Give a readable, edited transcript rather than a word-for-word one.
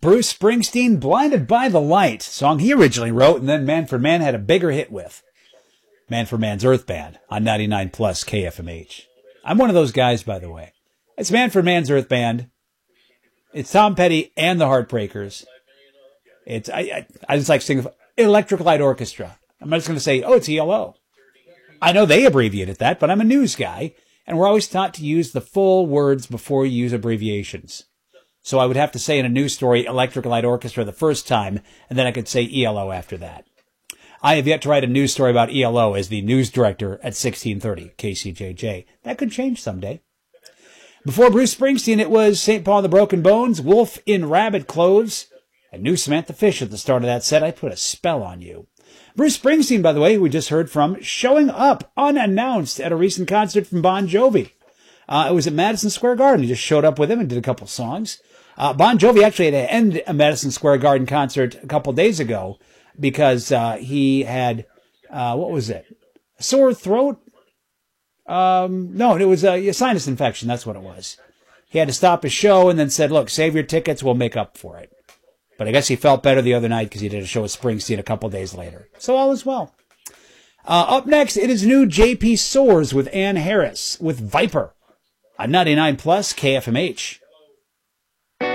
Bruce Springsteen, Blinded by the Light, song he originally wrote and then Man for Man had a bigger hit with. Man for Man's Earth Band on 99 plus KFMH. I'm one of those guys, by the way. It's Man for Man's Earth Band. It's Tom Petty and the Heartbreakers. I just like singing Electric Light Orchestra. I'm not just going to say, oh, it's ELO. I know they abbreviated that, but I'm a news guy, and we're always taught to use the full words before you use abbreviations. So I would have to say in a news story, Electric Light Orchestra the first time, and then I could say ELO after that. I have yet to write a news story about ELO as the news director at 1630 KCJJ. That could change someday. Before Bruce Springsteen, it was St. Paul and the Broken Bones, Wolf in Rabbit Clothes, and new Samantha Fish at the start of that set. I put a spell on you. Bruce Springsteen, by the way, who we just heard from, showing up unannounced at a recent concert from Bon Jovi. It was at Madison Square Garden. He just showed up with him and did a couple songs. Bon Jovi actually had to end a Madison Square Garden concert a couple days ago because he had, what was it? A sore throat? No, it was a sinus infection. That's what it was. He had to stop his show and then said, look, save your tickets. We'll make up for it. But I guess he felt better the other night because he did a show with Springsteen a couple days later. So all is well. Up next, it is new JP Soars with Ann Harris with Viper on 99 plus KFMH.